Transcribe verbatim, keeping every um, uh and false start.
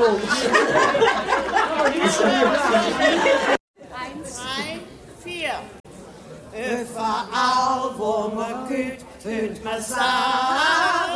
Achtung. Eins, zwei, vier. Überall, wo man geht, hört man sagen.